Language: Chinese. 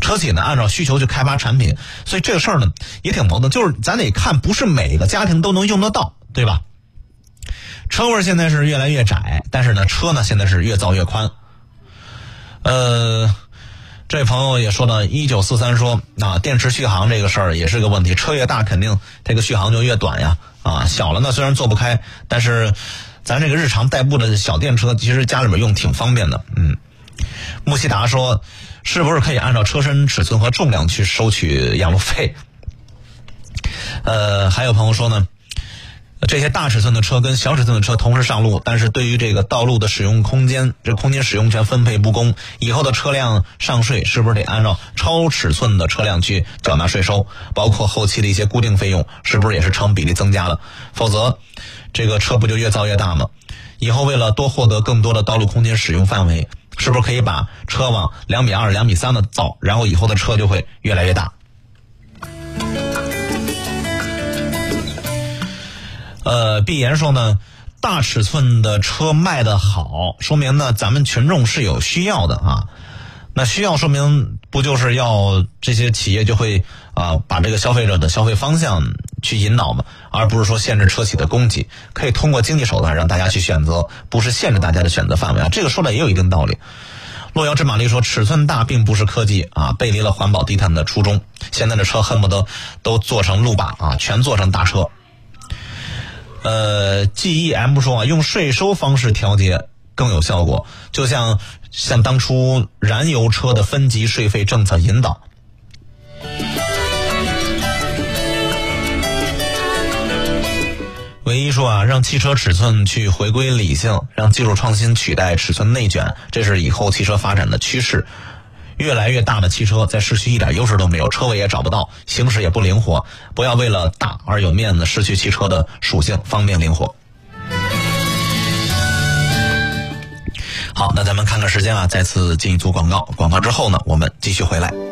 车企呢按照需求去开发产品，所以这个事儿呢也挺矛盾，就是咱得看不是每个家庭都能用得到，对吧？车位现在是越来越窄，但是呢车呢现在是越造越宽。这位朋友也说到1943说电池续航这个事儿也是个问题，车越大肯定这个续航就越短呀，小了呢虽然做不开，但是咱这个日常代步的小电车其实家里边用挺方便的。木西达说是不是可以按照车身尺寸和重量去收取养路费？还有朋友说呢，这些大尺寸的车跟小尺寸的车同时上路，但是对于这个道路的使用空间，这空间使用权分配不公，以后的车辆上税是不是得按照超尺寸的车辆去缴纳税收？包括后期的一些固定费用是不是也是成比例增加了？否则这个车不就越造越大吗？以后为了多获得更多的道路空间使用范围，是不是可以把车往2.2米、2.3米的造，然后以后的车就会越来越大？毕言说呢，大尺寸的车卖得好，说明呢咱们群众是有需要的啊。那需要说明不就是要这些企业就会把这个消费者的消费方向去引导嘛，而不是说限制车企的供给，可以通过经济手段让大家去选择，不是限制大家的选择范围啊。这个说的也有一定道理。洛阳芝麻粒说，尺寸大并不是科技背离了环保低碳的初衷。现在的车恨不得都做成路霸全做成大车。GEM 说用税收方式调节更有效果，就像当初燃油车的分级税费政策引导。唯一说让汽车尺寸去回归理性，让技术创新取代尺寸内卷，这是以后汽车发展的趋势。越来越大的汽车在市区一点优势都没有，车位也找不到，行驶也不灵活，不要为了大而有面子，失去汽车的属性方便灵活。好，那咱们看看时间再次进一组广告，广告之后呢我们继续回来。